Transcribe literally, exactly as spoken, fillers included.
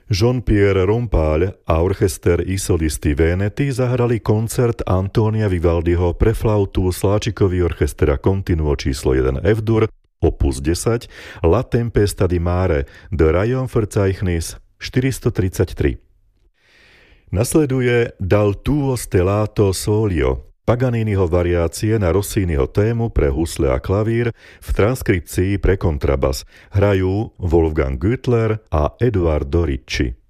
Jean-Pierre Rompal a orchester I solisti Veneti zahrali koncert Antonia Vivaldiho pre flautu, sláčikový orchester a continuo číslo jeden F-dur, opus desať, La Tempesta di Mare, The Rayonverzeichnis štyristotridsaťtri. Nasleduje Dal tuo stellato solio, Paganiniho variácie na Rossiniho tému pre husle a klavír v transkripcii pre kontrabas. Hrajú Wolfgang Güttler a Eduardo Ricci.